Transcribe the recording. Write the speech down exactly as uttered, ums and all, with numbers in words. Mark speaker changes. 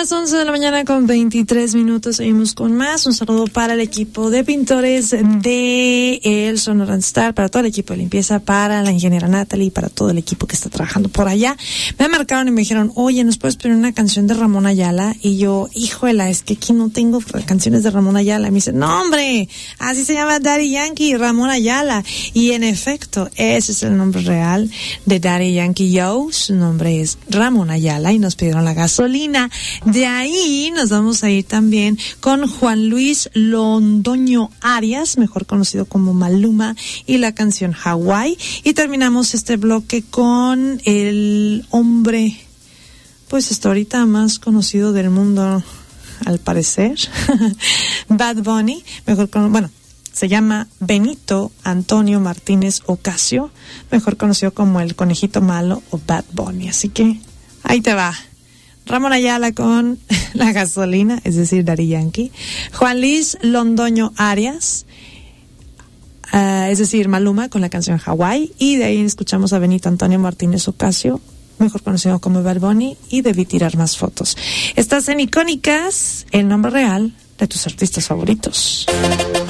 Speaker 1: las once de la mañana con veintitrés minutos. Seguimos con más. Un saludo para el equipo de pintores de El Sonora Star, para todo el equipo de limpieza, para la ingeniera Natalie, para todo el equipo que está trabajando por allá. Me marcaron y me dijeron, oye, ¿nos puedes poner una canción de Ramón Ayala? Y yo, híjole, es que aquí no tengo canciones de Ramón Ayala. Y me dice, no, hombre, así se llama Daddy Yankee, Ramón Ayala. Y en efecto, ese es el nombre real de Daddy Yankee. Yo, su nombre es Ramón Ayala, y nos pidieron La Gasolina. De ahí nos vamos a ir también con Juan Luis Londoño Arias, mejor conocido como Maluma, y la canción Hawái. Y terminamos este bloque con el hombre, pues hasta ahorita más conocido del mundo, al parecer, Bad Bunny, mejor con, bueno, se llama Benito Antonio Martínez Ocasio, mejor conocido como el Conejito Malo o Bad Bunny. Así que ahí te va. Ramón Ayala con La Gasolina, es decir, Daddy Yankee. Juan Luis Londoño Arias, uh, es decir, Maluma, con la canción Hawái. Y de ahí escuchamos a Benito Antonio Martínez Ocasio, mejor conocido como Bad Bunny, y Debí Tirar Más Fotos. Estás en Icónicas, el nombre real de tus artistas favoritos.